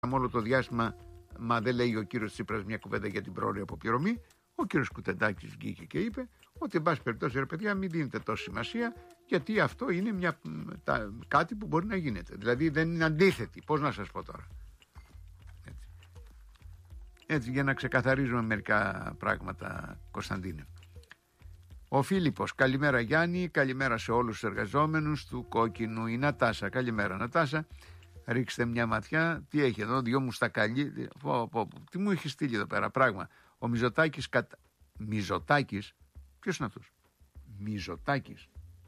όλο το διάστημα, μα δεν λέει ο κύριος Τσίπρας μια κουβέντα για την πρόωρη αποπληρωμή. Ο κύριος Κουτεντάκης βγήκε και είπε ότι, εν πάση περιπτώσει, ρε παιδιά, μην δίνετε τόση σημασία, γιατί αυτό είναι κάτι που μπορεί να γίνεται. Δηλαδή δεν είναι αντίθετη. Πώς να σας πω τώρα. Έτσι, για να ξεκαθαρίζουμε μερικά πράγματα, Κωνσταντίνε. Ο Φίλιππος, καλημέρα Γιάννη, καλημέρα σε όλους τους εργαζόμενους του Κόκκινου. Η Νατάσα, καλημέρα Νατάσα. Ρίξτε μια ματιά, τι έχει εδώ, δυο μουστακαλί. Τι μου έχει στείλει εδώ πέρα, πράγμα. Ο Μιζωτάκης, Μιζωτάκης, ποιος είναι αυτός? Μιζωτάκης.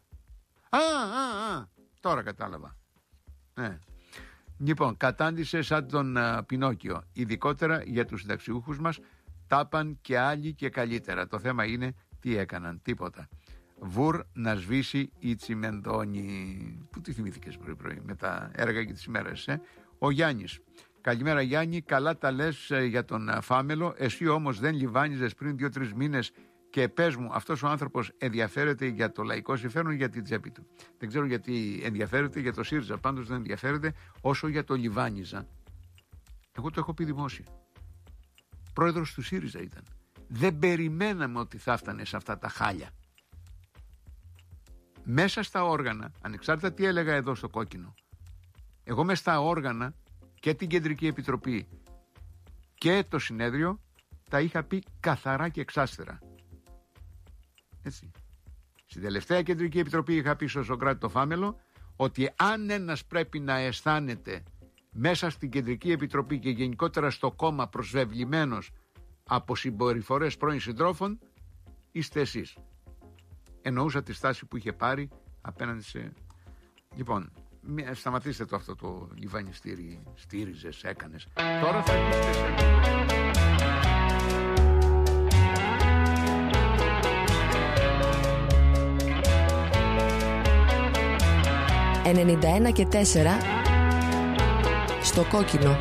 Τώρα κατάλαβα. Ναι. Λοιπόν, κατάντησε σαν τον Πινόκιο, ειδικότερα για τους συνταξιούχους μας, τάπαν και άλλοι και καλύτερα. Το θέμα είναι τι έκαναν, τίποτα. Βουρ να σβήσει η τσιμεντόνι. Πού τη θυμήθηκες πρωί με τα έργα και τις ημέρες, Ο Γιάννης, καλημέρα Γιάννη, καλά τα λες για τον Φάμελο, εσύ όμως δεν λιβάνιζες πριν 2-3 μήνες και πες μου, αυτός ο άνθρωπος ενδιαφέρεται για το λαϊκό συμφέρον ή για την τσέπη του? Δεν ξέρω γιατί ενδιαφέρεται, για το ΣΥΡΙΖΑ πάντως δεν ενδιαφέρεται όσο για το Λιβάνιζα. Εγώ το έχω πει δημόσια. Πρόεδρος του ΣΥΡΙΖΑ ήταν. Δεν περιμέναμε ότι θα έφτανε σε αυτά τα χάλια. Μέσα στα όργανα, ανεξάρτητα τι έλεγα εδώ στο Κόκκινο, εγώ μέσα στα όργανα και την Κεντρική Επιτροπή και το συνέδριο τα είχα πει καθαρά και εξάστερα. Έτσι. Στην τελευταία Κεντρική Επιτροπή είχα πει στο Σωκράτη το Φάμελο ότι αν ένας πρέπει να αισθάνεται μέσα στην Κεντρική Επιτροπή και γενικότερα στο κόμμα προσβεβλημένος από συμπεριφορές πρώην συντρόφων, είστε εσείς. Εννοούσα τη στάση που είχε πάρει απέναντι σε... Λοιπόν, σταματήστε το αυτό το λιβανιστήρι, στήριζες, έκανες. Τώρα θα είστε σε... 91 και 4 στο Κόκκινο.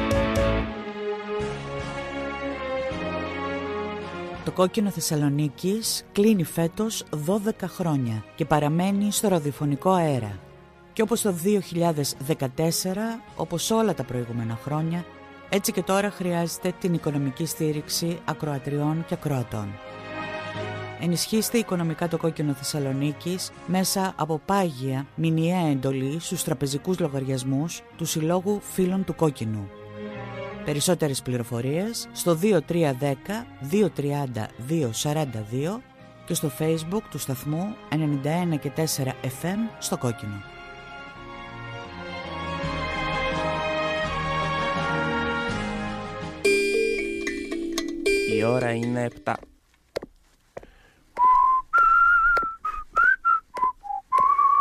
Το Κόκκινο Θεσσαλονίκης κλείνει φέτος 12 χρόνια και παραμένει στο ραδιοφωνικό αέρα. Και όπως το 2014, όπως όλα τα προηγούμενα χρόνια, έτσι και τώρα χρειάζεται την οικονομική στήριξη ακροατριών και ακροατών. Ενισχύστε οικονομικά το Κόκκινο Θεσσαλονίκης μέσα από πάγια μηνιαία εντολή στους τραπεζικούς λογαριασμούς του Συλλόγου Φίλων του Κόκκινου. Περισσότερες πληροφορίες στο 2310 230 242 και στο Facebook του σταθμού 91 και 4 FM στο Κόκκινο. Η ώρα είναι 7.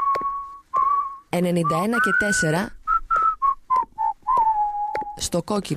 «91 και 4 στο Κόκκινο».